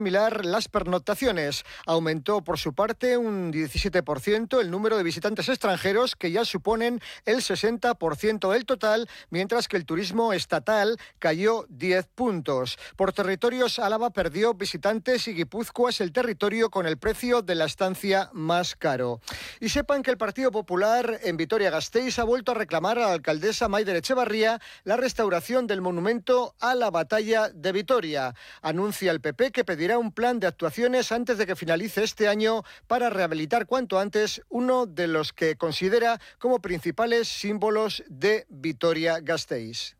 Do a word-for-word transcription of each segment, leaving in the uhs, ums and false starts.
Similar las pernoctaciones. Aumentó por su parte un diecisiete por ciento el número de visitantes extranjeros, que ya suponen el sesenta por ciento del total, mientras que el turismo estatal cayó diez puntos. Por territorios, Álava perdió visitantes y Guipúzcoa es el territorio con el precio de la estancia más caro. Y sepan que el Partido Popular en Vitoria-Gasteiz ha vuelto a reclamar a la alcaldesa Maider Etxebarria la restauración del monumento a la batalla de Vitoria. Anuncia el P P que pedirá un plan de actuaciones antes de que finalice este año para rehabilitar cuanto antes uno de los que considera como principales símbolos de Vitoria-Gasteiz.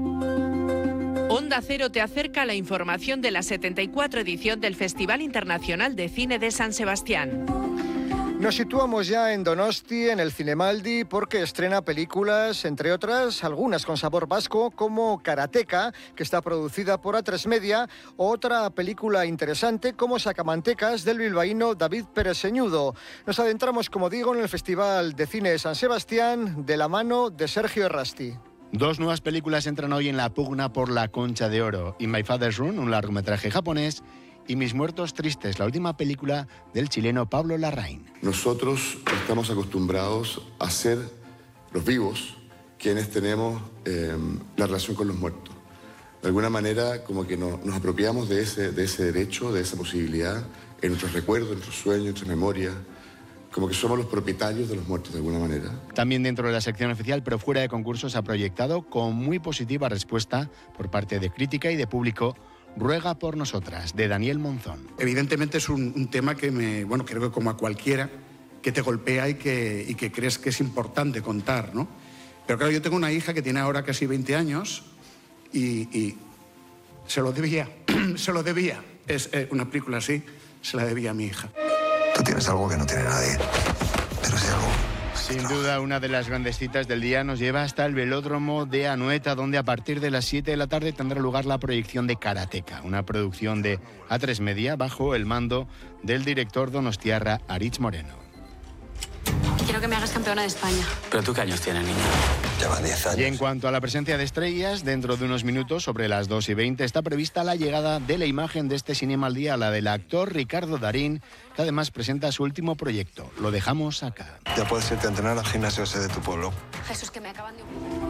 Onda Cero te acerca a la información de la setenta y cuatro edición del Festival Internacional de Cine de San Sebastián. Nos situamos ya en Donosti, en el Cinemaldi, porque estrena películas, entre otras, algunas con sabor vasco, como Karateka, que está producida por A tres Media, o otra película interesante como Sacamantecas, del bilbaíno David Pérez Señudo. Nos adentramos, como digo, en el Festival de Cine de San Sebastián, de la mano de Sergio Errasti. Dos nuevas películas entran hoy en la pugna por la Concha de Oro: In My Father's Room, un largometraje japonés, y Mis Muertos Tristes, la última película del chileno Pablo Larraín. Nosotros estamos acostumbrados a ser los vivos quienes tenemos eh, la relación con los muertos. De alguna manera, como que no, nos apropiamos de ese, de ese derecho, de esa posibilidad, en nuestros recuerdos, en nuestros sueños, en nuestras memorias, como que somos los propietarios de los muertos de alguna manera. También dentro de la sección oficial, pero fuera de concurso, se ha proyectado con muy positiva respuesta por parte de crítica y de público Ruega por nosotras, de Daniel Monzón. Evidentemente es un, un tema que me, bueno, creo que como a cualquiera, que te golpea y que, y que crees que es importante contar, ¿no? Pero claro, yo tengo una hija que tiene ahora casi veinte años y, y se lo debía, se lo debía. Es eh, una película así, se la debía a mi hija. Tú tienes algo que no tiene nadie, pero si algo... Sin duda, una de las grandes citas del día nos lleva hasta el velódromo de Anoeta, donde a partir de las siete de la tarde tendrá lugar la proyección de Karateka, una producción de A tres Media bajo el mando del director donostiarra Aritz Moreno. Quiero que me hagas campeona de España. ¿Pero tú qué años tienes, niña? Lleva diez años. Y en cuanto a la presencia de estrellas, dentro de unos minutos, sobre las dos y veinte, está prevista la llegada de la imagen de este Cinema al Día, la del actor Ricardo Darín, que además presenta su último proyecto. Lo dejamos acá. Ya puedes irte a entrenar al gimnasio ese de tu pueblo. Jesús, que me acaban de...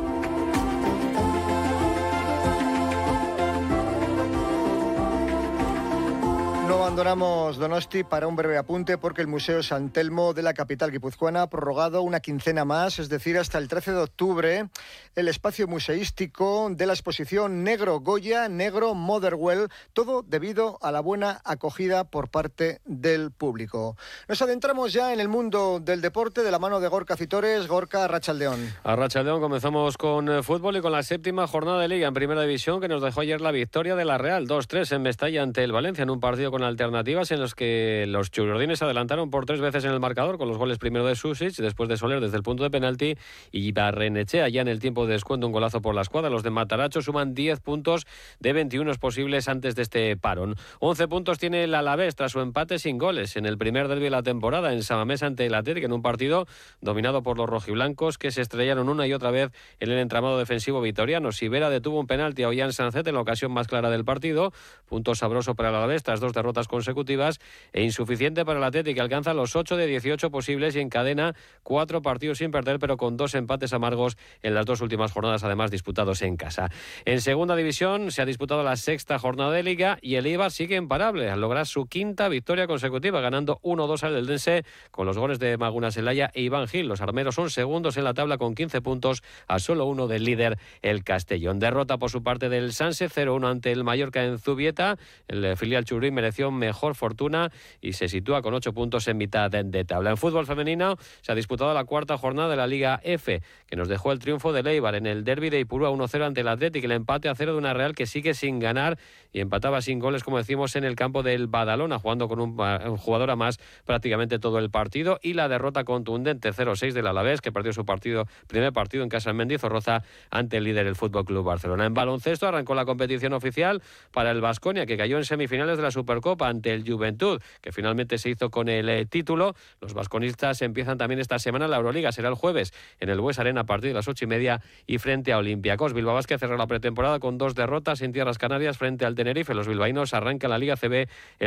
No abandonamos Donosti para un breve apunte, porque el Museo San Telmo de la capital guipuzcoana ha prorrogado una quincena más, es decir, hasta el trece de octubre, el espacio museístico de la exposición Negro Goya, Negro Motherwell, todo debido a la buena acogida por parte del público. Nos adentramos ya en el mundo del deporte de la mano de Gorka Citores. Gorka, Arratsaldeón. Arratsaldeón, comenzamos con fútbol y con la séptima jornada de Liga en Primera División, que nos dejó ayer la victoria de la Real dos tres en Mestalla ante el Valencia, en un partido con alternativas en los que los churrodines adelantaron por tres veces en el marcador, con los goles primero de Susic, después de Soler desde el punto de penalti y Barrenechea ya en el tiempo de descuento, un golazo por la escuadra. Los de Mataracho suman diez puntos de veintiuno posibles antes de este parón. once puntos tiene el Alavés tras su empate sin goles en el primer derbi de la temporada en Samamés ante el Atlético, en un partido dominado por los rojiblancos, que se estrellaron una y otra vez en el entramado defensivo vitoriano. Sivera detuvo un penalti a Ollán Sancet en la ocasión más clara del partido. Punto sabroso para el Alavés tras dos derrotas consecutivas, e insuficiente para el Atlético, que alcanza los ocho de dieciocho posibles y encadena cuatro partidos sin perder, pero con dos empates amargos en las dos últimas jornadas, además disputados en casa. En segunda división se ha disputado la sexta jornada de Liga y el Eibar sigue imparable al lograr su quinta victoria consecutiva, ganando uno dos al Eldense con los goles de Maguna Zelaya e Iván Gil. Los armeros son segundos en la tabla con quince puntos, a solo uno del líder, el Castellón. Derrota por su parte del Sanse cero uno ante el Mallorca en Zubieta. El filial churrí mereció mejor fortuna y se sitúa con ocho puntos en mitad de, de tabla. En fútbol femenino se ha disputado la cuarta jornada de la Liga F, que nos dejó el triunfo del Eibar en el derbi de Ipurúa uno cero ante el Atlético, y el empate a cero de una Real que sigue sin ganar y empataba sin goles, como decimos, en el campo del Badalona, jugando con un, un jugador a más prácticamente todo el partido, y la derrota contundente cero seis del Alavés, que perdió su partido primer partido en casa en Mendizorroza ante el líder, el Fútbol Club Barcelona. En baloncesto arrancó la competición oficial para el Baskonia, que cayó en semifinales de la Supercopa Copa ante el Juventud, que finalmente se hizo con el eh, título. Los vasconistas empiezan también esta semana la Euroliga, será el jueves en el Bues Arena a partir de las ocho y media y frente a Olympiacos. Bilbao Basket cerró la pretemporada con dos derrotas en tierras canarias frente al Tenerife. Los bilbaínos arrancan la Liga C B